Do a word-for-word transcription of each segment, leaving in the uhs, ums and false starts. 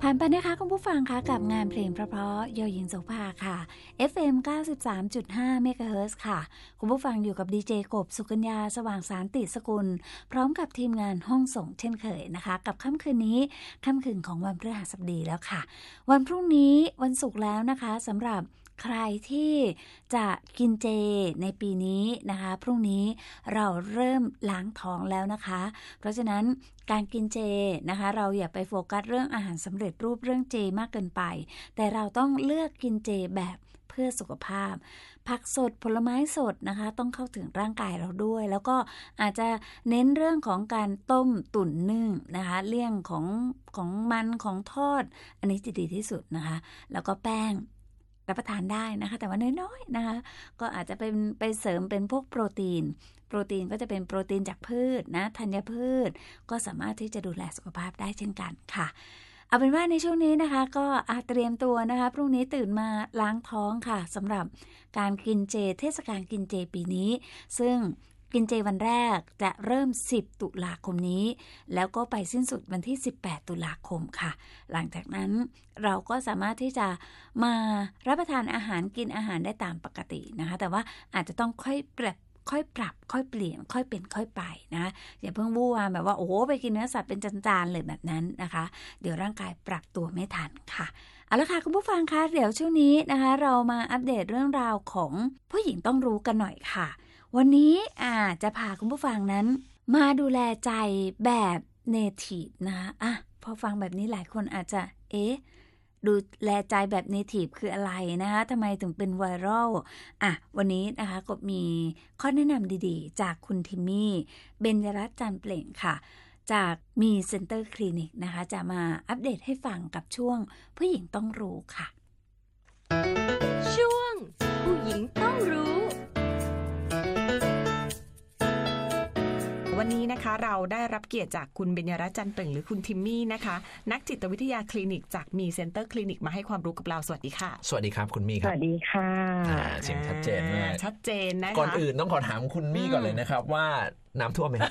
ผ่านไปนะคะคุณผู้ฟังคะกับงานเพลงเพราะๆโยหญิงโสภาค่ะ เอฟ เอ็ม เก้าสิบสามจุดห้า เมกะเฮิรตซ์ค่ะคุณผู้ฟังอยู่กับดีเจกบสุกัญญาสว่างสารติสกุลพร้อมกับทีมงานห้องส่งเช่นเคยนะคะกับค่ำคืนนี้ค่ำคืนของวันพฤหัสบดีแล้วค่ะวันพรุ่งนี้วันศุกร์แล้วนะคะสำหรับใครที่จะกินเจในปีนี้นะคะพรุ่งนี้เราเริ่มล้างท้องแล้วนะคะเพราะฉะนั้นการกินเจนะคะเราอย่าไปโฟกัสเรื่องอาหารสำเร็จรูปเรื่องเจมากเกินไปแต่เราต้องเลือกกินเจแบบเพื่อสุขภาพผักสดผลไม้สดนะคะต้องเข้าถึงร่างกายเราด้วยแล้วก็อาจจะเน้นเรื่องของการต้มตุ๋นนึ่งนะคะเลี่ยงของของมันของทอดอันนี้จะดีที่สุดนะคะแล้วก็แป้งรับประทานได้นะคะแต่ว่าน้อยๆนะคะก็อาจจะเป็นไปเสริมเป็นพวกโปรตีนโปรตีนก็จะเป็นโปรตีนจากพืชนะธัญพืชก็สามารถที่จะดูแลสุขภาพได้เช่นกันค่ะเอาเป็นว่าในช่วงนี้นะคะก็เตรียมตัวนะคะพรุ่งนี้ตื่นมาล้างท้องค่ะสำหรับการกินเจเทศกาลกินเจปีนี้ซึ่งกินเจวันแรกจะเริ่มสิบตุลาคมนี้แล้วก็ไปสิ้นสุดวันที่สิบแปดตุลาคมค่ะหลังจากนั้นเราก็สามารถที่จะมารับประทานอาหารกินอาหารได้ตามปกตินะคะแต่ว่าอาจจะต้องค่อยปรับค่อยปรับค่อยเปลี่ยนค่อยเป็นค่อยไปนะอย่าเพิ่งบู้วามแบบว่าโอ้โหไปกินเนื้อสัตว์เป็นจานๆเลยแบบนั้นนะคะเดี๋ยวร่างกายปรับตัวไม่ทันค่ะเอาละค่ะคุณผู้ฟังคะเดี๋ยวช่วงนี้นะคะเรามาอัปเดตเรื่องราวของผู้หญิงต้องรู้กันหน่อยค่ะวันนี้อาจจะพาคุณผู้ฟังนั้นมาดูแลใจแบบเนทีฟนะคะอ่ะพอฟังแบบนี้หลายคนอาจจะเอ๊ะดูแลใจแบบเนทีฟคืออะไรนะคะทำไมถึงเป็นไวรัลอ่ะวันนี้นะคะก็มีข้อแนะนำดีๆจากคุณทิมมี่เบญจรัตน์จันทร์เปล่งค่ะจากมีเซ็นเตอร์คลินิกนะคะจะมาอัปเดตให้ฟังกับช่วงผู้หญิงต้องรู้ค่ะช่วงผู้หญิงต้องรู้วันนี้นะคะเราได้รับเกียรติจากคุณเบญจรัตน์จันทร์เปล่งหรือคุณทิมมี่นะคะนักจิตวิทยาคลินิกจากมีเซ็นเตอร์คลินิกมาให้ความรู้กับเราสวัสดีค่ะสวัสดีครับคุณมี่ครับสวัสดีค่ะเสียงชัดเจนมากชัดเจนนะคะก่อนอื่นต้องขอถามคุณมี่ก่อนเลยนะครับว่าน้ำท่วมไหมครับ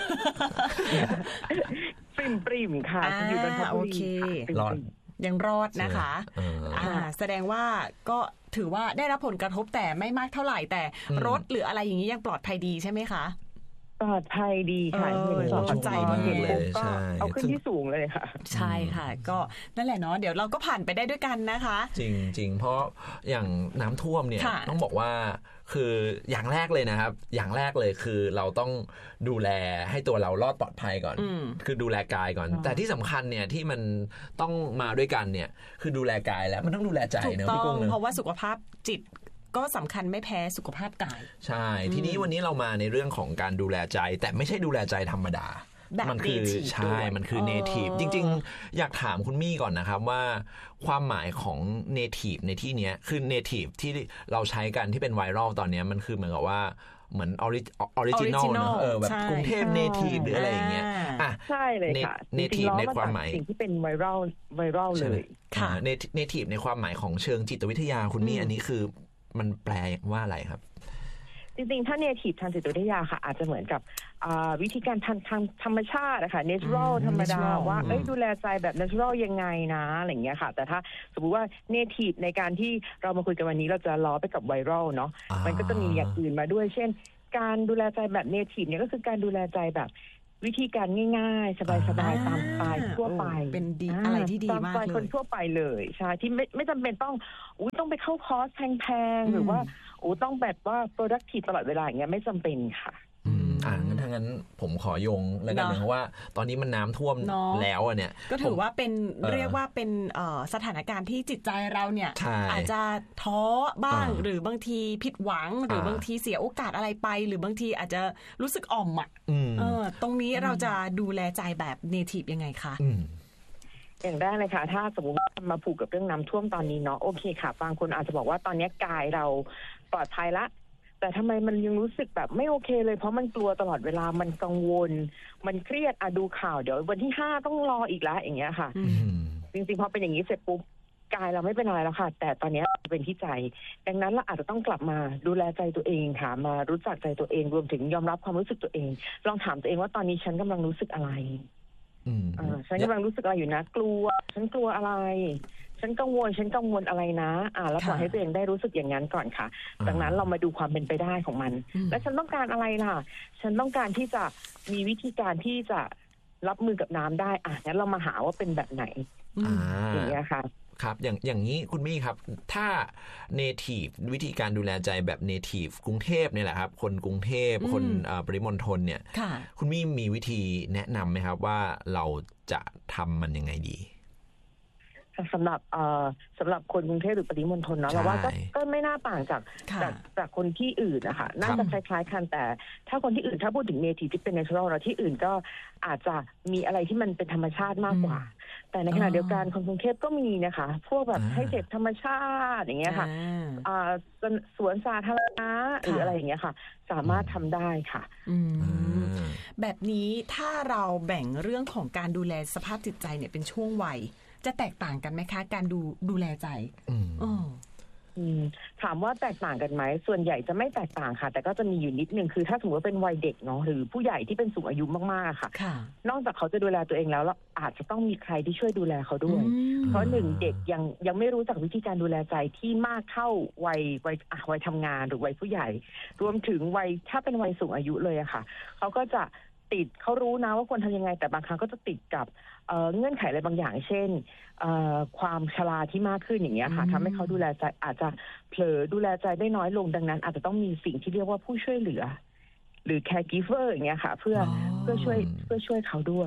ปริมปริมค่ะอยู่บนทับบุรีรอดยังรอดนะคะอ่าแสดงว่าก็ถือว่าได้รับผลกระทบแต่ไม่มากเท่าไหร่แต่รถหรืออะไรอย่างนี้ยังปลอดภัยดีใช่ไหมคะปลอดภัยดีค่ะเห็นสองใจมาเห็นปุ๊บก็เอาขึ้นที่สูงเลยค่ะใช่ค่ะก็นั่นแหละเนาะเดี๋ยวเราก็ผ่านไปได้ด้วยกันนะคะจริงจริงเพราะอย่างน้ำท่วมเนี่ยต้องบอกว่าคืออย่างแรกเลยนะครับอย่างแรกเลยคือเราต้องดูแลให้ตัวเรารอดปลอดภัยก่อนคือดูแลกายก่อนแต่ที่สำคัญเนี่ยที่มันต้องมาด้วยกันเนี่ยคือดูแลกายแล้วมันต้องดูแลใจนะพี่กุ้งเนอะเพราะว่าสุขภาพจิตก็สำคัญไม่แพ้สุขภาพกายใช่ทีนี้วันนี้เรามาในเรื่องของการดูแลใจแต่ไม่ใช่ดูแลใจธรรมดามันคือใช่มันคือ native จริงๆอยากถามคุณมี่ก่อนนะครับว่าความหมายของ native ในที่นี้คือ native ที่เราใช้กันที่เป็นไวรัลตอนนี้มันคือเหมือนกับว่าเหมือนออริจินอลเนอะเออแบบกรุงเทพ native หรืออะไรอย่างเงี้ยอ่ะใช่เลยค่ะ native ในความหมายสิ่งที่เป็นไวรัลไวรัลเลยค่ะ native ในความหมายของเชิงจิตวิทยาคุณมี่อันนี้คือมันแปลว่าอะไรครับจริงๆถ้า native ทางจิตวิทยาค่ะอาจจะเหมือนกับวิธีการทางทางธรรมชาตินะคะ natural ธรรมดาว่าเอ้ยดูแลใจแบบ natural ยังไงนะอะไรอย่างเงี้ยค่ะแต่ถ้าสมมติว่า native ในการที่เรามาคุยกันวันนี้เราจะล้อไปกับ viral เนาะมันก็จะมีอย่างอื่นมาด้วยเช่นการดูแลใจแบบ native เนี่ยก็คือการดูแลใจแบบวิธีการง่ายๆสบายๆตามสไตล์ทั่วไปเป็นดีอะไรที่ดีมากเลยตามสไตล์คนทั่วไปเลยใช่ที่ไม่ไม่จำเป็นต้องอุ้ยต้องไปเข้าคอร์สแพงๆหรือว่าอู้ต้องแบบว่า productive ตลอดเวลาอย่างเงี้ยไม่จำเป็นค่ะอืมอ่างั้นถ้างั้นผมขอโยงแล้วกันเพราะว่าตอนนี้มันน้ำท่วมแล้วอ่ะเนี่ยก็ถือว่าเป็นเรียกว่าเป็นสถานการณ์ที่จิตใจเราเนี่ยอาจจะท้อบ้างหรือบางทีผิดหวังหรือบางทีเสียโอกาสอะไรไปหรือบางทีอาจจะรู้สึกอ่อมอ่ะตรงนี้เราจะดูแลใจแบบ native ยังไงคะอย่างแรกเลยค่ะถ้าสมมติมาผูกกับเรื่องน้ำท่วมตอนนี้เนาะโอเคค่ะบางคนอาจจะบอกว่าตอนนี้กายเราปลอดภัยละแต่ทำไมมันยังรู้สึกแบบไม่โอเคเลยเพราะมันกลัวตลอดเวลามันกังวลมันเครียดอะดูข่าวเดี๋ยววันที่ห้าต้องรออีกแล้วอย่างเงี้ยค่ะจริงๆพอเป็นอย่างนี้เสร็จปุ๊บกายเราไม่เป็นอะไรแล้วค่ะแต่ตอนนี้เป็นที่ใจดังนั้นเราอาจจะต้องกลับมาดูแลใจตัวเองค่ะมารู้จักใจตัวเองรวมถึงยอมรับความรู้สึกตัวเองลองถามตัวเองว่าตอนนี้ฉันกำลังรู้สึกอะไรฉันกำลังรู้สึกอะไรอยู่นะกลัวฉันกลัวอะไรฉันกังวลฉันกังวลอะไรนะอ่าแล้วปล่อยให้ตัวเองได้รู้สึกอย่างนั้นก่อนค่ะจากนั้นเรามาดูความเป็นไปได้ของมันแล้วฉันต้องการอะไรล่ะฉันต้องการที่จะมีวิธีการที่จะรับมือกับน้ำได้อ่ะงั้นเรามาหาว่าเป็นแบบไหนอย่างเงี้ยค่ะครับอย่างอย่างนี้คุณมี่ครับถ้า native วิธีการดูแลใจแบบ native กรุงเทพเนี่ยแหละครับคนกรุงเทพคนปริมณฑลเนี่ยคุณมี่มีวิธีแนะนำไหมครับว่าเราจะทำมันยังไงดีสำหรับเอ่อสำหรับคนกรุงเทพหรือปริมณฑลเนาะเราว่าก็ก็ไม่น่าต่างจากจากจากคนที่อื่นนะคะน่าจะคล้ายๆกันแต่ถ้าคนที่อื่นถ้าพูดถึง native ที่เป็น natural เราที่อื่นก็อาจจะมีอะไรที่มันเป็นธรรมชาติมากกว่าแต่ในขณะเดียวกันคนกรุงเทพก็มีนะคะพวกแบบให้เสพธรรมชาติอย่างเงี้ยค่ะอ่าสวนสาธารณะหรืออะไรอย่างเงี้ยค่ะสามารถทำได้ค่ะแบบนี้ถ้าเราแบ่งเรื่องของการดูแลสภาพจิตใจเนี่ยเป็นช่วงวัยจะแตกต่างกันไหมคะการดูดูแลใจอืมถามว่าแตกต่างกันไหมส่วนใหญ่จะไม่แตกต่างค่ะแต่ก็จะมีอยู่นิดนึงคือถ้าสมมติว่าเป็นวัยเด็กเนาะหรือผู้ใหญ่ที่เป็นสูงอายุมากๆค่ะนอกจากเขาจะดูแลตัวเองแล้วแล้วอาจจะต้องมีใครที่ช่วยดูแลเขาด้วยเพราะหนึ่งเด็กยังยังไม่รู้จักวิธีการดูแลใจที่มากเท่าวัยวัยวัยทำงานหรือวัยผู้ใหญ่รวมถึงวัยถ้าเป็นวัยสูงอายุเลยอะค่ะเขาก็จะติดเขารู้นะว่าควรทำยังไงแต่บางครั้งก็จะติดกับเอ่อเงื่อนไขอะไรบางอย่างเช่นความชราที่มากขึ้นอย่างเงี้ยค่ะทำให้เขาดูแลใจอาจจะเผลอดูแลใจได้น้อยลงดังนั้นอาจจะต้องมีสิ่งที่เรียกว่าผู้ช่วยเหลือหรือ caregiver อย่างเงี้ยค่ะเพื่อเพื่อช่วยเพื่อช่วยเขาด้วย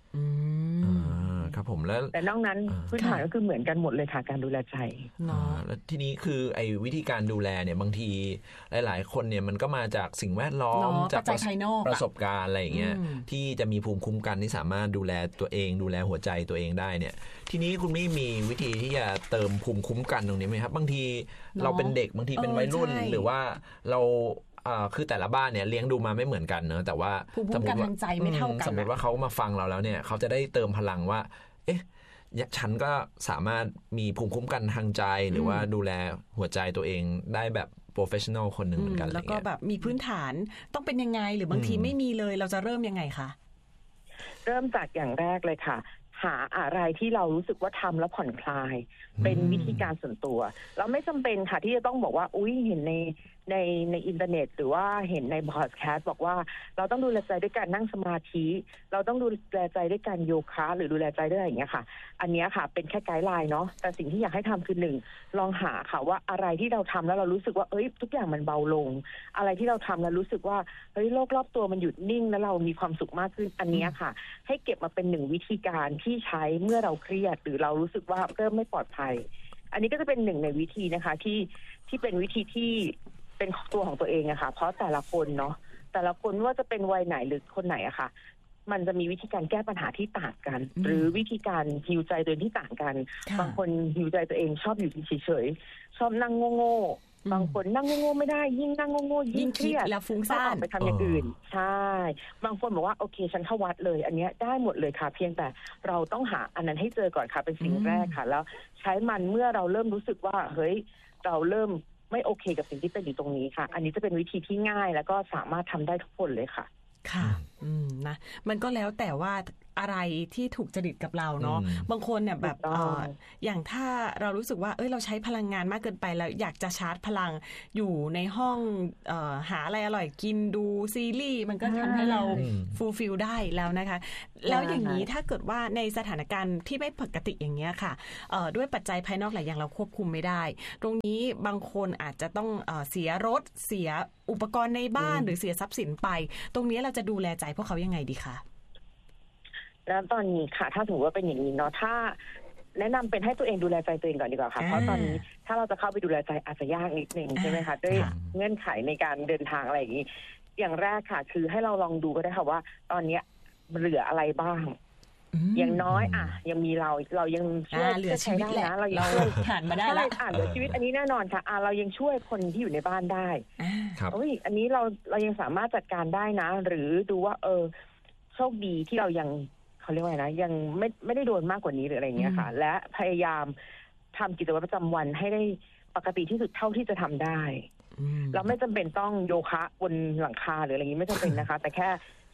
ครับผมแล้วแต่นอกนั้นพื้นฐานก็คือเหมือนกันหมดเลยค่ะการดูแลใจแล้วทีนี้คือไอ้วิธีการดูแลเนี่ยบางทีหลายๆคนเนี่ยมันก็มาจากสิ่งแวดล้อมจากประสบการณ์อะไรอย่างเงี้ยที่จะมีภูมิคุ้มกันที่สามารถดูแลตัวเองดูแลหัวใจตัวเองได้เนี่ยทีนี้คุณมี่มีวิธีที่จะเติมภูมิคุ้มกันตรงนี้ไหมครับบางทีเราเป็นเด็กบางทีเป็นวัยรุ่นหรือว่าเราคือแต่ละบ้านเนี่ยเลี้ยงดูมาไม่เหมือนกันเนอะแต่ว่าภูมิคุ้มกันทางใจไม่เท่ากันสมมติว่าเขามาฟังเราแล้วเนี่ยเขาจะได้เติมพลังว่าเอ๊ะฉันก็สามารถมีภูมิคุ้มกันทางใจหรือว่าดูแลหัวใจตัวเองได้แบบโปรเฟชชั่นอลคนหนึ่งเหมือนกันแล้วก็แบบมีพื้นฐานต้องเป็นยังไงหรือบางทีไม่มีเลยเราจะเริ่มยังไงคะเริ่มจากอย่างแรกเลยค่ะหาอะไรที่เรารู้สึกว่าทำแล้วผ่อนคลายเป็นวิธีการส่วนตัวเราไม่จำเป็นค่ะที่จะต้องบอกว่าอุ๊ยเห็นในในในอินเทอร์เน็ตหรือว่าเห็นในพอดแคสต์บอกว่าเราต้องดูแลใจด้วยการนั่งสมาธิเราต้องดูแลใจด้วยการโยคะหรือดูแลใจด้วยอะไรอย่างเงี้ยค่ะอันนี้ค่ะเป็นแค่ไกด์ไลน์เนาะแต่สิ่งที่อยากให้ทำคือหนึ่งลองหาค่ะว่าอะไรที่เราทำแล้วเรารู้สึกว่าเอ้ยทุกอย่างมันเบาลงอะไรที่เราทำแล้วรู้สึกว่าเฮ้ยโลกรอบตัวมันหยุดนิ่งแล้วเรามีความสุขมากขึ้นอันนี้ค่ะให้เก็บมาเป็นหนึ่งวิธีการที่ใช้เมื่อเราเครียดหรือเรารู้สึกว่าเริ่มไม่ปลอดภัยอันนี้ก็จะเป็นหนึ่งในวิธีนะคะที่ที่เป็นวิธีที่เป็นตัวของตัวเองอะค่ะเพราะแต่ละคนเนาะแต่ละคนว่าจะเป็นวัยไหนหรือคนไหนอะค่ะมันจะมีวิธีการแก้ปัญหาที่ต่างกันหรือวิธีการฮีลใจตัวเองที่ต่างกันบางคนฮีลใจตัวเองชอบอยู่เฉยๆชอบนั่งโง่ๆบางคนนั่งโง่ๆไม่ได้ยิ่งนั่งโง่ๆยิ่งเครียดแล้วฟุ้งซ่านไปทำอย่างอื่นใช่บางคนบอกว่าโอเคฉันเข้าวัดเลยอันนี้ได้หมดเลยค่ะเพียงแต่เราต้องหาอันนั้นให้เจอก่อนค่ะเป็นสิ่งแรกค่ะแล้วใช้มันเมื่อเราเริ่มรู้สึกว่าเฮ้ยเราเริ่มไม่โอเคกับสิ่งที่เป็นอยู่ตรงนี้ค่ะอันนี้จะเป็นวิธีที่ง่ายแล้วก็สามารถทำได้ทุกคนเลยค่ะค่ะอืมนะมันก็แล้วแต่ว่าอะไรที่ถูกจริตกับเราเนาะบางคนเนี่ยแบบเอ่ออย่างถ้าเรารู้สึกว่าเอ้ยเราใช้พลังงานมากเกินไปแล้วอยากจะชาร์จพลังอยู่ในห้องเอ่อหาอะไรอร่อยกินดูซีรีส์มันก็ทำให้เราฟูลฟิลได้แล้วนะคะแล้วอย่างนี้ถ้าเกิดว่าในสถานการณ์ที่ไม่ปกติอย่างเงี้ยค่ะเอ่อด้วยปัจจัยภายนอกหลายอย่างเราควบคุมไม่ได้ตรงนี้บางคนอาจจะต้องเอ่อเสียรถเสียอุปกรณ์ในบ้านหรือเสียทรัพย์สินไปตรงนี้เราจะดูแลใจพวกเขายังไงดีคะแล้วตอนนี้ค่ะถ้าสมมติว่าเป็นอย่างนี้เนาะถ้าแนะนำเป็นให้ตัวเองดูแลใจตัวเองก่อนดีกว่าค่ะเพราะตอนนี้ถ้าเราจะเข้าไปดูแลใจอาจจะยากนิดนึงใช่ไหมคะด้วยเงื่อนไขในการเดินทางอะไรอย่างนี้อย่างแรกค่ะคือให้เราลองดูก็ได้ค่ะว่าตอนนี้เหลืออะไรบ้างอย่างน้อยอ่ะยังมีเราเรายังช่วยเหลือชีวิตนะเราเราผ่านมาได้แล้วอ่ะเหลือชีวิตอันนี้แน่นอนค่ะอ่ะเรายังช่วยคนที่อยู่ในบ้านได้ครับโอ้ยอันนี้เราเรายังสามารถจัดการได้นะหรือดูว่าเออโชคดีที่เรายังเขาเรียกว่าไงนะยังไม่ไม่ได้โดนมากกว่านี้หรืออะไรเงี้ยค่ะและพยายามทำกิจวัตรประจำวันให้ได้ปกติที่สุดเท่าที่จะทำได้เราไม่จำเป็นต้องโยคะบนหลังคาหรืออะไรอย่างนี้ไม่จำเป็นนะคะแต่แค่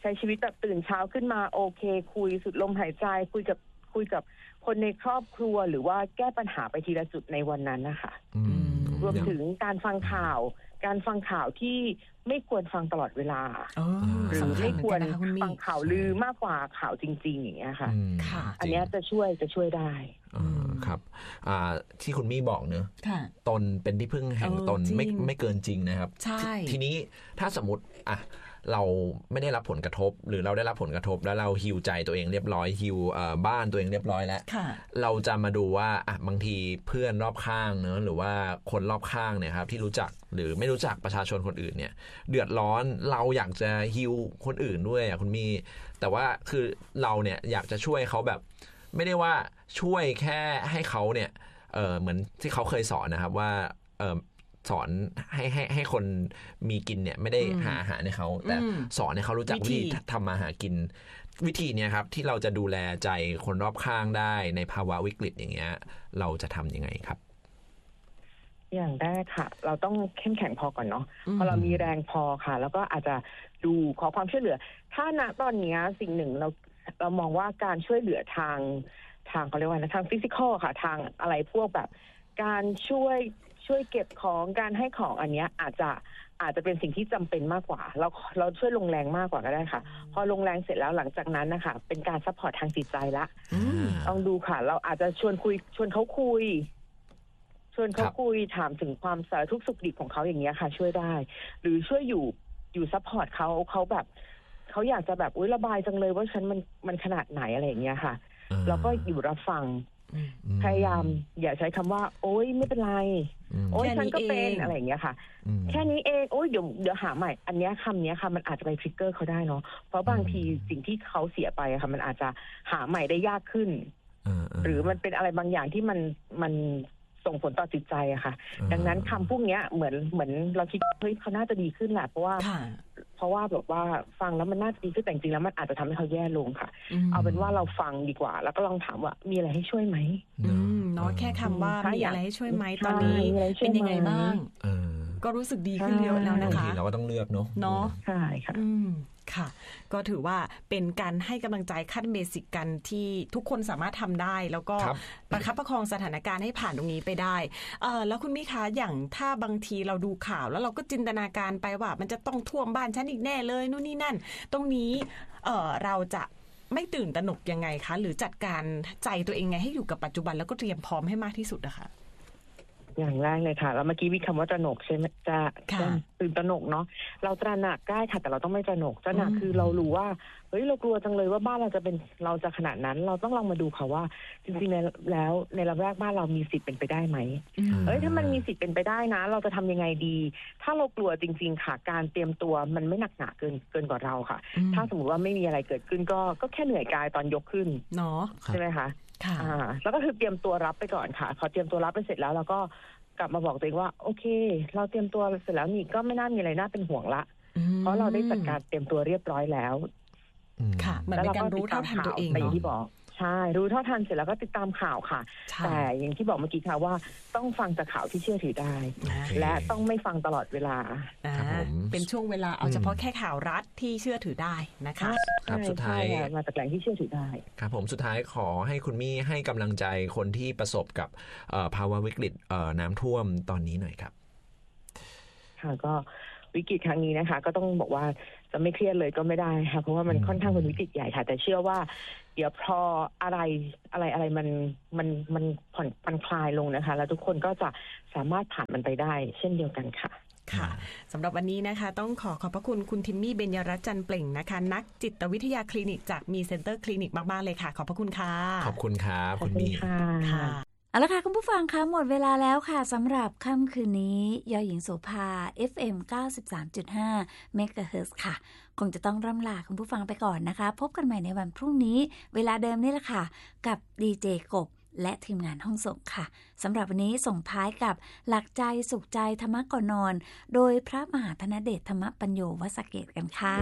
ใช้ชีวิตแบบตื่นเช้าขึ้นมาโอเคคุยสุดลมหายใจคุยกับคุยกับคนในครอบครัวหรือว่าแก้ปัญหาไปทีละจุดในวันนั้นนะคะรวมถึงการฟังข่าวการฟังข่าวที่ไม่ควรฟังตลอดเวลาหรือไม่ควรฟังข่าวลือมากกว่าข่าวจริงๆอย่างเงี้ยค่ะอันนี้จะช่วยจะช่วยได้ครับที่คุณมี่บอกเนอะตนเป็นที่พึ่งแห่งตนไม่ไม่เกินจริงนะครับทีนี้ถ้าสมมติอ่ะเราไม่ได้รับผลกระทบหรือเราได้รับผลกระทบแล้วเราฮีลใจตัวเองเรียบร้อยฮีลบ้านตัวเองเรียบร้อยแล้วเราจะมาดูว่าอ่ะบางทีเพื่อนรอบข้างเนอะหรือว่าคนรอบข้างเนี่ยครับที่รู้จักหรือไม่รู้จักประชาชนคนอื่นเนี่ยเดือดร้อนเราอยากจะฮีลคนอื่นด้วยอ่ะคุณมีแต่ว่าคือเราเนี่ยอยากจะช่วยเขาแบบไม่ได้ว่าช่วยแค่ให้เขาเนี่ยเออเหมือนที่เขาเคยสอนนะครับว่าเออสอนให้ให้ให้คนมีกินเนี่ยไม่ได้หาอาหารให้เขาแต่สอนให้เขารู้จักวิธีทำมาหากินวิธีเนี่ยครับที่เราจะดูแลใจคนรอบข้างได้ในภาวะวิกฤตอย่างเงี้ยเราจะทำยังไงครับอย่างแรกค่ะเราต้องเข้มแข็งพอก่อนเนาะพอเรามีแรงพอค่ะแล้วก็อาจจะดูขอความช่วยเหลือถ้าณตอนนี้สิ่งหนึ่งเราเรามองว่าการช่วยเหลือทางทางเขาเรียกว่าทางฟิสิกอลค่ะทางอะไรพวกแบบการช่วยช่วยเก็บของการให้ของอันนี้อาจจะอาจจะเป็นสิ่งที่จำเป็นมากกว่าเราเราช่วยลงแรงมากกว่าก็ได้ค่ะพอลงแรงเสร็จแล้วหลังจากนั้นนะคะเป็นการซัพพอร์ตทางจิตใจละต้องดูค่ะเราอาจจะชวนคุยชวนเขาคุยชวนเขาคุยถามถึงความสารทุกข์สุขดิบของเขาอย่างเงี้ยค่ะช่วยได้หรือช่วยอยู่อยู่ซัพพอร์ตเขาเขาแบบเขาอยากจะแบบอุ้ยระบายจังเลยว่าฉันมันมันขนาดไหนอะไรอย่างเงี้ยค่ะแล้วก็อยู่รับฟังพยายามอย่าใช้คำว่าโอ๊ยไม่เป็นไรโอ๊ยฉันก็เป็นอะไรอย่างเงี้ยค่ะแค่นี้เองโอ๊ยเดี๋ยวเดี๋ยวหาใหม่อันนี้คำนี้ค่ะมันอาจจะไปทริกเกอร์เขาได้เนาะเพราะบางทีสิ่งที่เขาเสียไปค่ะมันอาจจะหาใหม่ได้ยากขึ้นหรือมันเป็นอะไรบางอย่างที่มันมันส่งผลต่อจิตใจอะค่ะดังนั้นคำพวกนี้เหมือนเหมือนเราคิดเฮ้ยเขาน่าจะดีขึ้นแหละเพราะว่าเพราะว่าแบบว่าฟังแล้วมันน่าจะดีขึ้นแต่จริงๆแล้วมันอาจจะทำให้เขาแย่ลงค่ะเอาเป็นว่าเราฟังดีกว่าแล้วก็ลองถามว่ามีอะไรให้ช่วยไหมเนาะแค่คำว่ามีอะไรให้ช่วยไหมตอนนี้เป็นยังไงบ้างก็รู้สึกดีขึ้นเยอะแล้วนะคะเราก็ต้องเลือกเนาะเนาะใช่ค่ะค่ะก็ถือว่าเป็นการให้กำลังใจขั้นเบสิกกันที่ทุกคนสามารถทำได้แล้วก็ประคับประคองสถานการณ์ให้ผ่านตรงนี้ไปได้เออแล้วคุณมิคะอย่างถ้าบางทีเราดูข่าวแล้วเราก็จินตนาการไปว่ามันจะต้องท่วมบ้านฉันอีกแน่เลยนู่นนี่นั่นตรงนี้เออเราจะไม่ตื่นตระหนกยังไงคะหรือจัดการใจตัวเองไงให้อยู่กับปัจจุบันแล้วก็เตรียมพร้อมให้มากที่สุดนะคะอย่างแรกเลยค่ะแล้วเมื่อกี้วิคำว่าตระหนกใช่ไหมจะตื่นตระหนกเนาะเราตระหนักได้ค่ะแต่เราต้องไม่ตระหนกตระหนักคือเรารู้ว่าเฮ้ยเรากลัวจังเลยว่าบ้านเราจะเป็นเราจะขนาดนั้นเราต้องลองมาดูค่ะว่าจริงๆในแล้วในระแวกบ้านเรามีสิทธิ์เป็นไปได้ไหมเอ้ยถ้ามันมีสิทธิ์เป็นไปได้นะเราจะทำยังไงดีถ้าเรากลัวจริงๆค่ะการเตรียมตัวมันไม่หนักหนาเกินเกินกว่าเราค่ะถ้าสมมติว่าไม่มีอะไรเกิดขึ้นก็ก็แค่เหนื่อยกายตอนยกขึ้นเนาะใช่ไหมคะอ่าแล้วก็คือเตรียมตัวรับไปก่อนค่ะพอเตรียมตัวรับไปเสร็จแล้วเราก็กลับมาบอกตัวเองว่าโอเคเราเตรียมตัวเสร็จแล้วนี่ก็ไม่น่ามีอะไรน่าเป็นห่วงละเพราะเราได้จัดการเตรียมตัวเรียบร้อยแล้วค่ะเหมือนเป็นการรู้เท่าทันตัวเองเนาะที่บอกใช่รู้เท่าทันเสร็จแล้วก็ติดตามข่าวค่ะแต่อย่างที่บอกเมื่อกี้ค่ะว่าต้องฟังจากข่าวที่เชื่อถือได้และต้องไม่ฟังตลอดเวลาเป็นช่วงเวลาเอาเฉพาะแค่ข่าวรัฐที่เชื่อถือได้นะคะครับสุดท้ายมาจากแหล่งที่เชื่อถือได้ครับผมสุดท้ายขอให้คุณมี่ให้กำลังใจคนที่ประสบกับภาวะวิกฤตน้ำท่วมตอนนี้หน่อยครับค่ะก็วิกฤตครั้งนี้นะคะก็ต้องบอกว่าจะไม่เครียดเลยก็ไม่ได้ค่ะเพราะว่ามันค่อนข้างเป็นวิกฤตใหญ่ค่ะแต่เชื่อว่าเดี๋ยวพออะไรอะไรอะไรมันมันมันผ่อนผ่อนคลายลงนะคะแล้วทุกคนก็จะสามารถผ่านมันไปได้เช่นเดียวกันค่ะค่ะสำหรับวันนี้นะคะต้องขอขอบพระคุณคุณทิมมี่เบญญรัตน์จันเปล่งนะคะนักจิตวิทยาคลินิกจากมีเซ็นเตอร์คลินิกมากๆเลยค่ะขอบพระคุณค่ะขอบคุณครับคุณมี่ค่ะเอาละค่ะคุณผู้ฟังคะหมดเวลาแล้วค่ะสำหรับค่ำคืนนี้ยอหญิงโสภา เอฟ เอ็ม เก้าสิบสามจุดห้า เมกะเฮิรตซ์ค่ะคงจะต้องร่ำลาคุณผู้ฟังไปก่อนนะคะพบกันใหม่ในวันพรุ่งนี้เวลาเดิมนี่แหละค่ะกับดีเจกบและทีมงานห้องส่งค่ะสำหรับวันนี้ส่งท้ายกับหลักใจสุขใจธรรมะก่อนนอนโดยพระมหาธนเดชธรรมปัญโยวสเกตกันค่ะ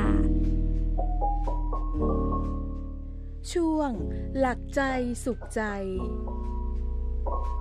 ช่วงหลักใจสุขใจ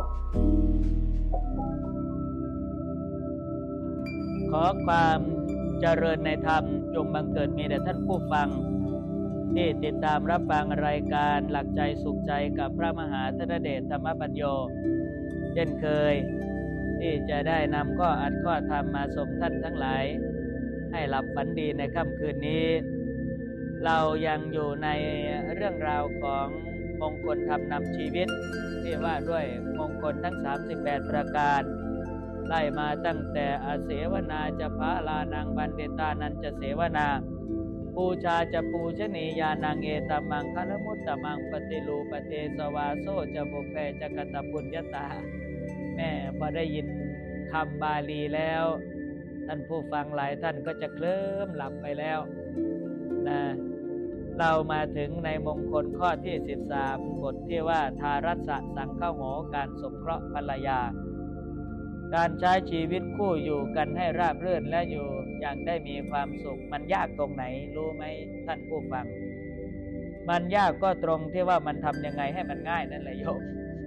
ขอความเจริญในธรรมจงบังเกิดมีแด่ท่านผู้ฟังที่ติดตามรับฟังรายการหลักใจสุขใจกับพระมหาธนเดชธรรมปัญโยเช่นเคยที่จะได้นำข้ออัดข้อธรรมมาส่งท่านทั้งหลายให้หลับฝันดีในค่ำคืนนี้เรายังอยู่ในเรื่องราวของมงคลธรรมนำชีวิตที่ว่าด้วยมงคลทั้งสามสิบแปดประการไล่มาตั้งแต่อเสวนาจะพาลานังบันเดตานันจะเสวนาปูชาจะปูชนียานังเอตมังคารมุตตมังปฏิลูปเทสวาโซจะบุเพจะกตปุญญตาแม่พอได้ยินคำบาลีแล้วท่านผู้ฟังหลายท่านก็จะเคลิ้มหลับไปแล้วนะเรามาถึงในมงคลข้อที่สิบสามบทที่ว่าทารัสสะสังฆโหการสงเคราะห์ภรรยาการใช้ชีวิตคู่อยู่กันให้ราบรื่นและอยู่อย่างได้มีความสุขมันยากตรงไหนรู้ไหมท่านผู้ฟังมันยากก็ตรงที่ว่ามันทำยังไงให้มันง่ายนั่นแหละโยม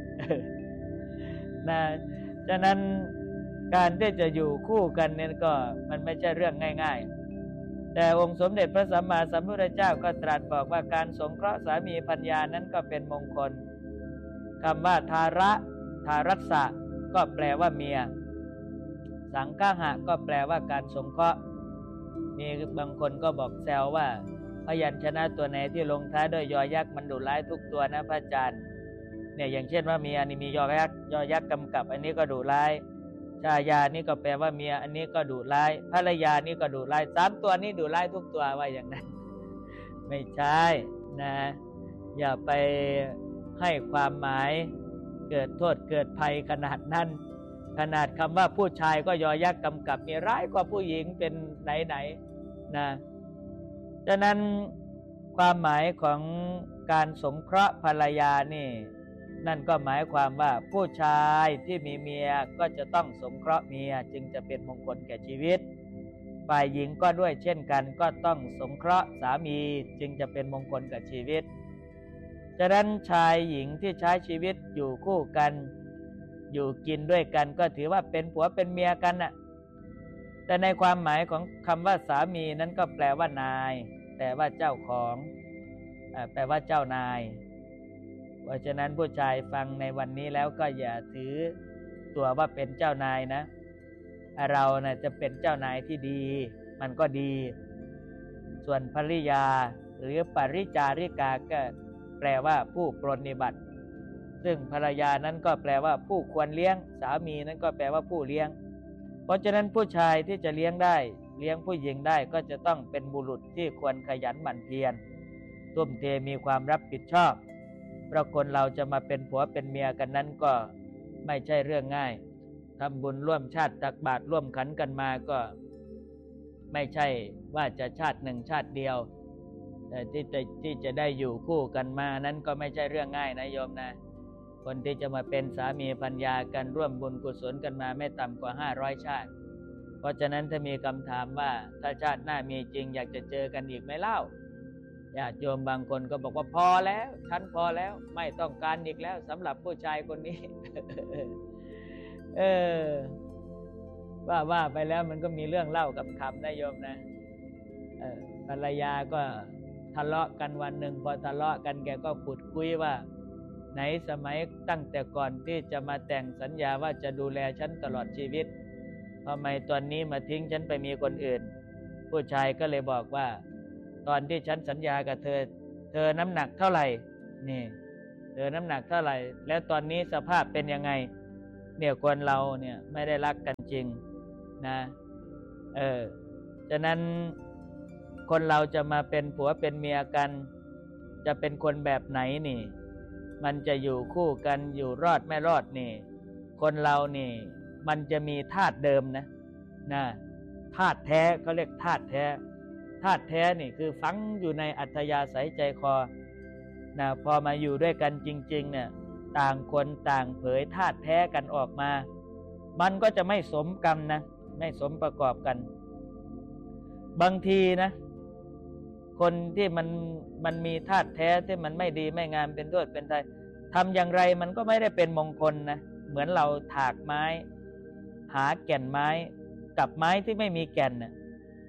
นะฉะนั้นการที่จะอยู่คู่กันเนี่ยก็มันไม่ใช่เรื่องง่ายๆแต่องค์สมเด็จพระสัมมาสัมพุทธเจ้าก็ตรัสบอกว่าการสงเคราะห์สามีภรรยานั้นก็เป็นมงคลคำว่าทาระทารัสสะก็แปลว่าเมียสังฆะก็แปลว่าการสงเคราะห์มีบางคนก็บอกแซวว่าพยัญชนะตัวไหนที่ลงท้ายด้วยยอยักษ์มันดุร้ายทุกตัวนะพระอาจารย์เนี่ยอย่างเช่นว่าเมียนี่มียอยักษ์ยอยักษ์กำกับอันนี้ก็ดุร้ายชายานี่ก็แปลว่าเมียอันนี้ก็ดุร้ายภรรยานี่ก็ดุร้ายสามตัวนี้ดุร้ายทุกตัวว่าอย่างนั้นไม่ใช่นะอย่าไปให้ความหมายเกิดโทษเกิดภัยขนาดนั้นขนาดคำว่าผู้ชายก็ยอยักษ์กำกับมีร้ายกว่าผู้หญิงเป็นไหนๆนะฉะนั้นความหมายของการสงเคราะห์ภรรยานี่นั่นก็หมายความว่าผู้ชายที่มีเมียก็จะต้องสงเคราะห์เมียจึงจะเป็นมงคลแก่ชีวิตฝ่ายหญิงก็ด้วยเช่นกันก็ต้องสงเคราะห์สามีจึงจะเป็นมงคลกับชีวิตฉะนั้นชายหญิงที่ใช้ชีวิตอยู่คู่กันอยู่กินด้วยกันก็ถือว่าเป็นผัวเป็นเมียกันน่ะแต่ในความหมายของคำว่าสามีนั้นก็แปลว่านายแปลว่าเจ้าของอ่าแปลว่าเจ้านายเพราะฉะนั้นผู้ชายฟังในวันนี้แล้วก็อย่าถือตัวว่าเป็นเจ้านายนะเราน่ะจะเป็นเจ้านายที่ดีมันก็ดีส่วนภริยาหรือปริจาริกาก็แปลว่าผู้ปรนนิบัติซึ่งภรรยานั้นก็แปลว่าผู้ควรเลี้ยงสามีนั้นก็แปลว่าผู้เลี้ยงเพราะฉะนั้นผู้ชายที่จะเลี้ยงได้เลี้ยงผู้หญิงได้ก็จะต้องเป็นบุรุษที่ควรขยันหมั่นเพียรทุ่มเทมีความรับผิดชอบเพราะคนเราจะมาเป็นผัวเป็นเมียกันนั้นก็ไม่ใช่เรื่องง่ายทำบุญร่วมชาติตักบาตรร่วมขันกันมาก็ไม่ใช่ว่าจะชาติหนึ่งชาติเดียวแต่ที่จะที่จะได้อยู่คู่กันมานั้นก็ไม่ใช่เรื่องง่ายนะโยมนะคนที่จะมาเป็นสามีภรรยากันร่วมบุญกุศลกันมาไม่ต่ำกว่าห้าร้อยชาติเพราะฉะนั้นถ้ามีคำถามว่าถ้าชาติหน้ามีจริงอยากจะเจอกันอีกไหมเล่าญาติโยมบางคนก็บอกว่าพอแล้วฉันพอแล้วไม่ต้องการอีกแล้วสำหรับผู้ชายคนนี้ เออว่าว่าไปแล้วมันก็มีเรื่องเล่ากับคำนะโยมนะเออภรรยาก็ทะเลาะกันวันหนึ่งพอทะเลาะกันแกก็ขุดคุยว่าไหนสมัยตั้งแต่ก่อนที่จะมาแต่งสัญญาว่าจะดูแลฉันตลอดชีวิตทำไมตอนนี้มาทิ้งฉันไปมีคนอื่นผู้ชายก็เลยบอกว่าตอนที่ฉันสัญญากับเธอเธอน้ำหนักเท่าไหร่นี่เธอน้ำหนักเท่าไหร่แล้วตอนนี้สภาพเป็นยังไงเนี่ยคนเราเนี่ยไม่ได้รักกันจริงนะเออฉะนั้นคนเราจะมาเป็นผัวเป็นเมียกันจะเป็นคนแบบไหนนี่มันจะอยู่คู่กันอยู่รอดไม่รอดนี่คนเรานี่มันจะมีธาตุเดิมนะนะธาตุแท้เขาเรียกธาตุแท้ธาตุแท้นี่คือฝังอยู่ในอัธยาศัยใจคอนะพอมาอยู่ด้วยกันจริงๆเนี่ยต่างคนต่างเผยธาตุแท้กันออกมามันก็จะไม่สมกรรมนะไม่สมประกอบกันบางทีนะคนที่มันมันมีธาตุแท้ที่มันไม่ดีไม่งามเป็นโทษเป็นภัยทำอย่างไรมันก็ไม่ได้เป็นมงคลนะเหมือนเราถากไม้หาแก่นไม้กับไม้ที่ไม่มีแก่นนะ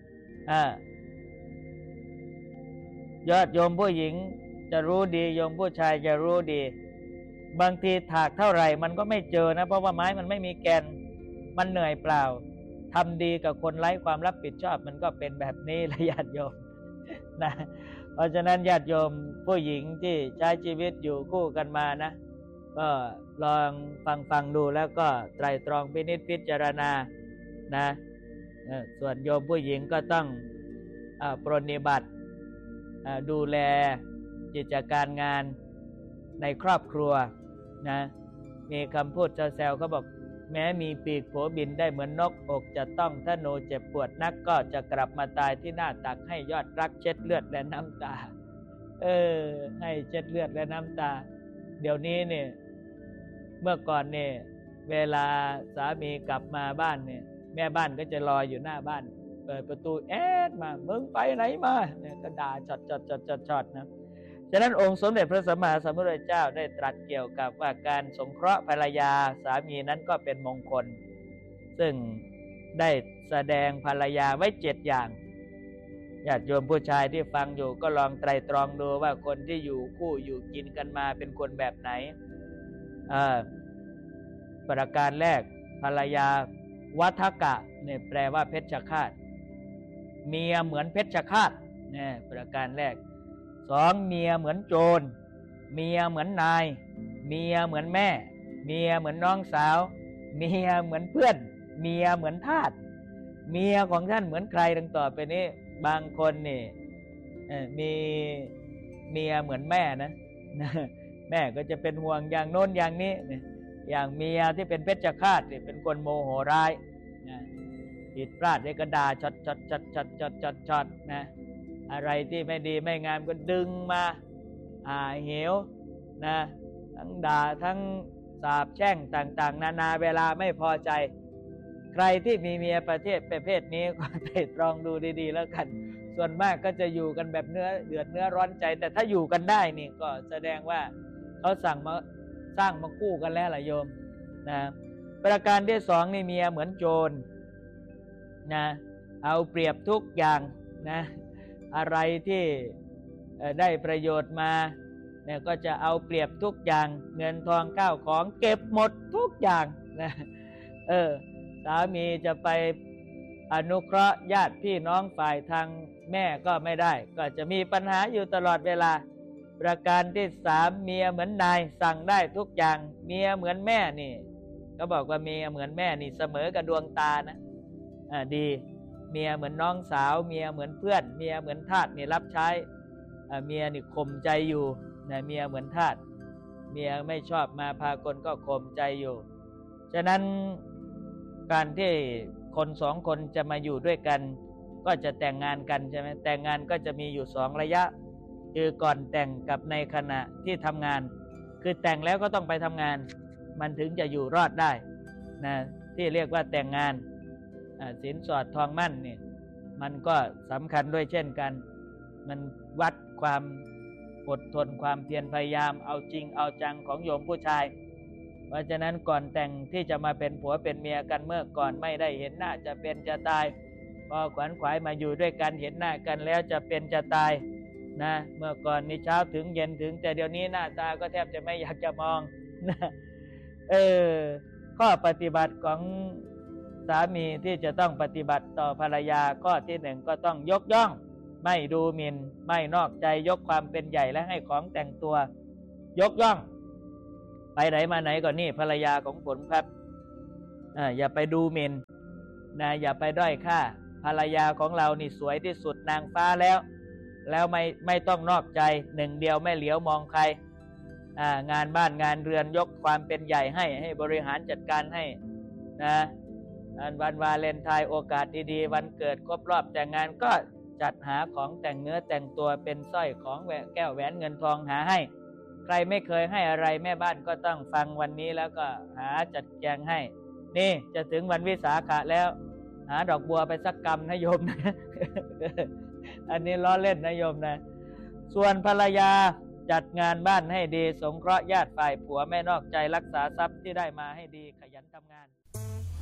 อ่ายอดโยมผู้หญิงจะรู้ดีโยมผู้ชายจะรู้ดีบางทีถากเท่าไหร่มันก็ไม่เจอนะเพราะว่าไม้มันไม่มีแกนมันเหนื่อยเปล่าทำดีกับคนไร้ความรับผิดชอบมันก็เป็นแบบนี้ละญาติโยมนะเพราะฉะนั้นญาติโยมผู้หญิงที่ใช้ชีวิตอยู่คู่กันมานะก็ลองฟังฟังดูแล้วก็ไตร่ตรองพินิจพิจารณานะส่วนโยมผู้หญิงก็ต้องปรนนิบัติดูแลกิจการงานในครอบครัวนะมีคำพูดแซวๆเขาบอกแม้มีปีกโผบินได้เหมือนนกอกจะต้องถ้าโนเจ็บปวดนักก็จะกลับมาตายที่หน้าตักให้ยอดรักเช็ดเลือดและน้ำตาเออให้เช็ดเลือดและน้ำตาเดี๋ยวนี้เนี่ยเมื่อก่อนเนี่ยเวลาสามีกลับมาบ้านเนี่ยแม่บ้านก็จะรออยู่หน้าบ้านเปิดประตูแอดมามึงไปไหนมาเนี่ยก็ด่าจอดจอดจอดจอดจอดนะฉะนั้นองค์สมเด็จพระสัมมาสัมพุทธเจ้าได้ตรัสเกี่ยวกับว่าการสงเคราะห์ภรรยาสามีนั้นก็เป็นมงคลซึ่งได้แสดงภรรยาไว้เจ็ดอย่างญาติโยมผู้ชายที่ฟังอยู่ก็ลองไตร่ตรองดูว่าคนที่อยู่คู่อยู่กินกันมาเป็นคนแบบไหนอ่าประการแรกภรรยาวัฏกะเนี่ยแปลว่าเพชฌฆาตเมียเหมือนเพชฌฆาตเนี่ยประการแรกสองเมียเหมือนโจรเมียเหมือนนายเมียเหมือนแม่เมียเหมือนน้องสาวเมียเหมือนเพื่อนเมียเหมือนทาสเมียของท่านเหมือนใครดังต่อไปนี้บางคนนี่มีเมียเหมือนแม่นะแม่ก็จะเป็นห่วงอย่างโน้นอย่างนี้อย่างเมียที่เป็นเพชฌฆาตเป็นคนโมโหร้ายผิดพลาดได้กระดาช็อตช็อตช็อตช็อตช็อตช็อตช็อตนะอะไรที่ไม่ดีไม่งามก็ดึงมาอ่าเหวนะทั้งด่าทั้งสาปแช่งต่างๆนานาเวลาไม่พอใจใครที่มีเมียประเภทประเภทนี้ก็ไตร่ตรองดูดีๆแล้วกันส่วนมากก็จะอยู่กันแบบเนื้อเดือดเนื้อร้อนใจแต่ถ้าอยู่กันได้นี่ก็แสดงว่าเขาสั่งมาสร้างมาคู่กันแล้วล่ะโยมนะประการที่สองนี่เมียเหมือนโจรนะเอาเปรียบทุกอย่างนะอะไรที่ได้ประโยชน์มาเนี่ยก็จะเอาเปรียบทุกอย่างเงินทองข้าวของเก็บหมดทุกอย่างนะเออสามีจะไปอนุเคราะห์ญาติพี่น้องฝ่ายทางแม่ก็ไม่ได้ก็จะมีปัญหาอยู่ตลอดเวลาประการที่สามเมียเหมือนนายสั่งได้ทุกอย่างเมียเหมือนแม่นี่ก็บอกว่าเมียเหมือนแม่นี่เสมอกับดวงตานะอ่าดีเมียเหมือนน้องสาวเมียเหมือนเพื่อนเมียเหมือนทาสนี่รับใช้เมียนี่ข่มใจอยู่นะเมียเหมือนทาสเมียไม่ชอบมาพากลก็ข่มใจอยู่ฉะนั้นการที่คนสองคนจะมาอยู่ด้วยกันก็จะแต่งงานกันใช่ไหมแต่งงานก็จะมีอยู่สองระยะคือก่อนแต่งกับในขณะที่ทำงานคือแต่งแล้วก็ต้องไปทำงานมันถึงจะอยู่รอดได้นะที่เรียกว่าแต่งงานสินสอดทองมั่นนี่มันก็สำคัญด้วยเช่นกันมันวัดความอดทนความเพียรพยายามเอาจริงเอาจังของโยมผู้ชายเพราะฉะนั้นก่อนแต่งที่จะมาเป็นผัวเป็นเมียกันเมื่อก่อนไม่ได้เห็นหน้าจะเป็นจะตายพอขวัญขวายมาอยู่ด้วยกันเห็นหน้ากันแล้วจะเป็นจะตายนะเมื่อก่อนนี่เช้าถึงเย็นถึงแต่เดี๋ยวนี้หน้าตาก็แทบจะไม่อยากจะมองนะเออข้อปฏิบัติของสามีที่จะต้องปฏิบัติต่อภรรยาข้อที่หนึ่งก็ต้องยกย่องไม่ดูหมิ่นไม่นอกใจยกความเป็นใหญ่และให้ของแต่งตัวยกย่องไปไหนมาไหนก็นี่ภรรยาของผมครับอ่าอย่าไปดูหมิ่นนะอย่าไปด้อยค่าภรรยาของเรานี่สวยที่สุดนางฟ้าแล้วแล้วไม่ไม่ต้องนอกใจหนึ่งเดียวไม่เหลียวมองใครอ่างานบ้านงานเรือนยกความเป็นใหญ่ให้ให้บริหารจัดการให้นะวันวาเลนไทน์โอกาสดีๆวันเกิดครบรอบแต่งงานก็จัดหาของแต่งเนื้อแต่งตัวเป็นสร้อยของแก้วแหวนเงินทองหาให้ใครไม่เคยให้อะไรแม่บ้านก็ต้องฟังวันนี้แล้วก็หาจัดแจงให้นี่จะถึงวันวิสาขะแล้วหาดอกบัวไปสักกำนะโยมนะ อันนี้ล้อเล่นนะโยมนะส่วนภรรยาจัดงานบ้านให้ดีสงเคราะห์ญาติฝ่ายผัวไม่นอกใจรักษาทรัพย์ที่ได้มาให้ดีขยันทำงาน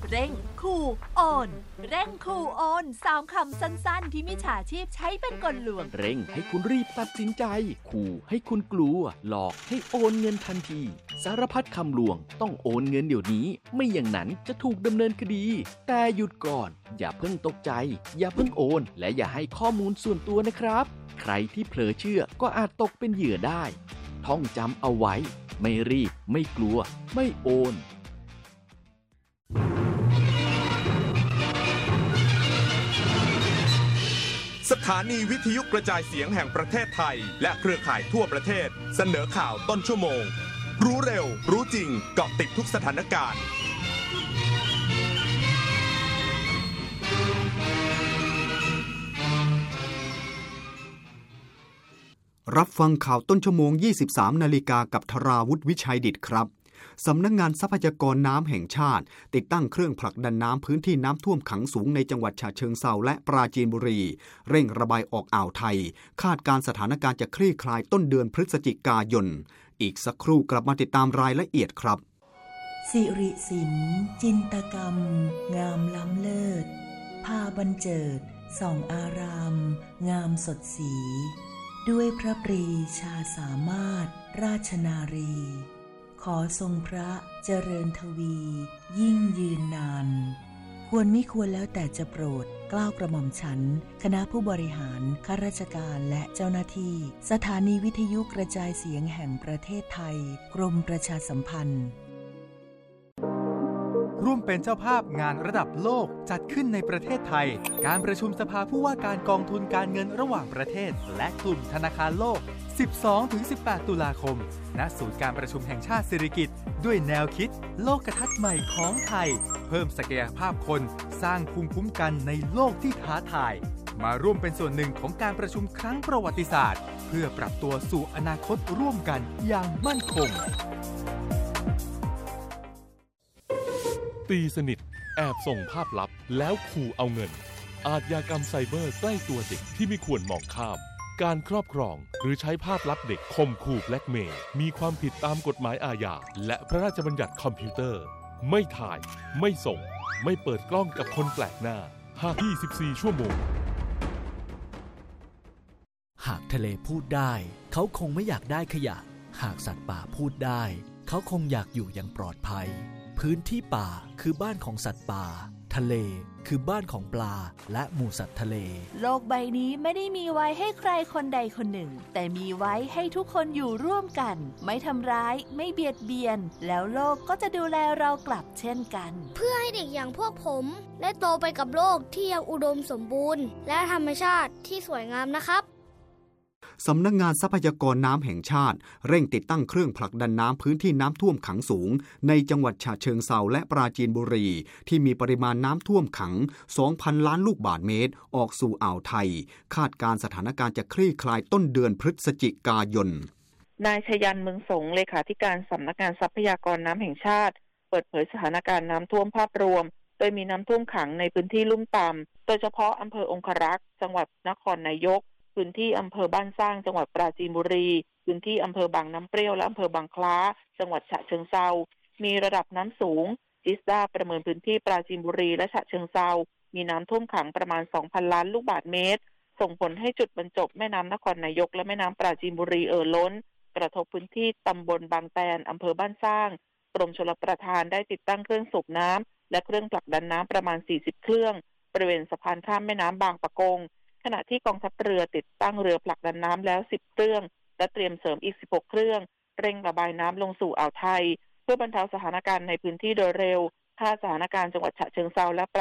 เร่งขู่โอนเร่งขู่โอนสามคำสั้นๆที่มิจฉาชีพใช้เป็นกลลวงเร่งให้คุณรีบตัดสินใจขู่ให้คุณกลัวหลอกให้โอนเงินทันทีสารพัดคำลวงต้องโอนเงินเดี๋ยวนี้ไม่อย่างนั้นจะถูกดำเนินคดีแต่หยุดก่อนอย่าเพิ่งตกใจอย่าเพิ่งโอนและอย่าให้ข้อมูลส่วนตัวนะครับใครที่เผลอเชื่อก็อาจตกเป็นเหยื่อได้ท่องจำเอาไว้ไม่รีบไม่กลัวไม่โอนสถานีวิทยุกระจายเสียงแห่งประเทศไทยและเครือข่ายทั่วประเทศเสนอข่าวต้นชั่วโมงรู้เร็วรู้จริงเกาะติดทุกสถานการณ์รับฟังข่าวต้นชั่วโมง ยี่สิบสาม นาฬิกากับธราวุฒิวิชัยดิษฐ์ครับสำนักงานทรัพยากรน้ำแห่งชาติติดตั้งเครื่องผลักดันน้ำพื้นที่น้ำท่วมขังสูงในจังหวัดฉะเชิงเทราและปราจีนบุรีเร่งระบายออกอ่าวไทยคาดการสถานการณ์จะคลี่คลายต้นเดือนพฤศจิกายนอีกสักครู่กลับมาติดตามรายละเอียดครับสิริศิลป์จินตกรรมงามล้ำเลิศพาบรรเจิดส่องอารามงามสดสีด้วยพระปรีชาสามารถราชนารีขอทรงพระเจริญทวียิ่งยืนนานควรมิควรแล้วแต่จะโปรดเกล้ากระหม่อมฉันคณะผู้บริหารข้าราชการและเจ้าหน้าที่สถานีวิทยุกระจายเสียงแห่งประเทศไทยกรมประชาสัมพันธ์ร่วมเป็นเจ้าภาพงานระดับโลกจัดขึ้นในประเทศไทยการประชุมสภาผู้ว่าการกองทุนการเงินระหว่างประเทศและกลุ่มธนาคารโลก สิบสองถึงสิบแปด ตุลาคมณศูนย์การประชุมแห่งชาติสิริกิติ์ด้วยแนวคิดโลกทัศน์ใหม่ของไทยเพิ่มศักยภาพคนสร้างภูมิคุ้มกันในโลกที่ท้าทายมาร่วมเป็นส่วนหนึ่งของการประชุมครั้งประวัติศาสตร์เพื่อปรับตัวสู่อนาคตร่วมกันอย่างมั่นคงตีสนิทแอบส่งภาพลับแล้วขู่เอาเงินอาชญากรรมไซเบอร์ใกล้ตัวเด็กที่ไม่ควรมองข้ามการครอบครองหรือใช้ภาพลับเด็กข่มขู่แบล็กเมย์มีความผิดตามกฎหมายอาญาและพระราชบัญญัติคอมพิวเตอร์ไม่ถ่ายไม่ส่งไม่เปิดกล้องกับคนแปลกหน้าห้า ยี่สิบสี่ ชั่วโมงหากทะเลพูดได้เขาคงไม่อยากได้ขยะหากสัตว์ป่าพูดได้เขาคงอยากอยู่อย่างปลอดภัยพื้นที่ป่าคือบ้านของสัตว์ป่าทะเลคือบ้านของปลาและหมู่สัตว์ทะเลโลกใบนี้ไม่ได้มีไว้ให้ใครคนใดคนหนึ่งแต่มีไว้ให้ทุกคนอยู่ร่วมกันไม่ทำร้ายไม่เบียดเบียนแล้วโลกก็จะดูแลเรากลับเช่นกันเพื่อให้เด็กอย่างพวกผมได้โตไปกับโลกที่ยังอุดมสมบูรณ์และธรรมชาติที่สวยงามนะครับสำนักงานทรัพยากรน้ำแห่งชาติเร่งติดตั้งเครื่องผลักดันน้ำพื้นที่น้ำท่วมขังสูงในจังหวัดฉะเชิงเทราและปราจีนบุรีที่มีปริมาณน้ำท่วมขัง สองพัน ล้านลูกบาศก์เมตรออกสู่อ่าวไทยคาดการสถานการณ์จะคลี่คลายต้นเดือนพฤศจิกายนนายชยันเมืองสงเลขาธิการสำนักงานทรัพยากรน้ำแห่งชาติเปิดเผยสถานการณ์น้ำท่วมภาพรวมโดยมีน้ำท่วมขังในพื้นที่ลุ่มต่ำโดยเฉพาะอำเภอองครักษ์จังหวัดนครนายกพื้นที่อำเภอบ้านสร้างจังหวัดปราจีนบุรีพื้นที่อำเภอบางน้ำเปรี้ยวและอำเภอบางคล้าจังหวัดฉะเชิงเทรามีระดับน้ำสูงจิสดาประเมินพื้นที่ปราจีนบุรีและฉะเชิงเทรามีน้ำท่วมขังประมาณ สองพัน ล้านลูกบาศก์เมตรส่งผลให้จุดบรรจบแม่น้ำนครนายกและแม่น้ำปราจีนบุรีเอ่อล้นกระทบพื้นที่ตำบลบางแตนอำเภอบ้านสร้างกรมชลประทานได้ติดตั้งเครื่องสูบน้ำและเครื่องผลักดันน้ำประมาณสี่สิบเครื่องบริเวณสะพานข้ามแม่น้ำบางปะกงขณะที่กองทัพเรือติดตั้งเรือผลักดันน้ำแล้วสิบเครื่องและเตรียมเสริมอีกสิบหกเครื่องเร่งระบายน้ำลงสู่อ่าวไทยเพื่อบรรเทาสถานการณ์ในพื้นที่โดยเร็วถ้าสถานการณ์จังหวัดฉะเชิงเทราและ